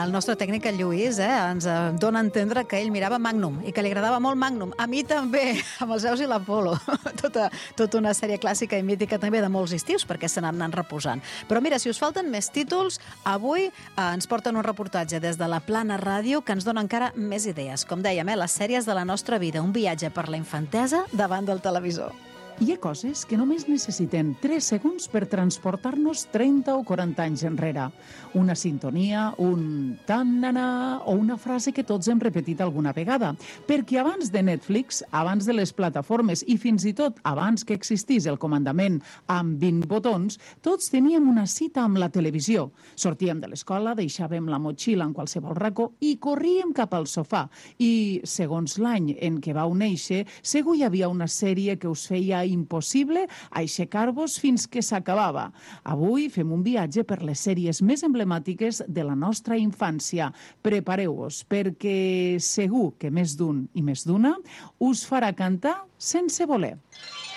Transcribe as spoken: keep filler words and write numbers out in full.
El nostre tècnic, el Lluís, eh, ens dona a entendre que ell mirava Magnum i que li agradava molt Magnum. A mi també, amb els Zeus i l'Apolo. Tota, tota una sèrie clàssica i mítica també de molts estius, perquè se n'han anat reposant. Però mira, si us falten més títols, avui eh, ens porten un reportatge des de la Plana Ràdio que ens dona encara més idees. Com dèiem, eh, les sèries de la nostra vida, un viatge per la infantesa davant del televisor. Hi ha coses que només necessitem tres segons per transportar-nos trenta o quaranta anys enrere. Una sintonia, un tan-na-na o una frase que tots hem repetit alguna vegada. Perquè abans de Netflix, abans de les plataformes i fins i tot abans que existís el comandament amb vint botons, tots teníem una cita amb la televisió. Sortíem de l'escola, deixàvem la motxilla en qualsevol racó i corríem cap al sofà. I, segons l'any en què vau néixer, segur hi havia una sèrie que us feia impossible aixecar-vos fins que s'acabava. Avui fem un viatge per les sèries més emblemàtiques de la nostra infància. Prepareu-vos, perquè segur que més d'un i més d'una us farà cantar sense voler.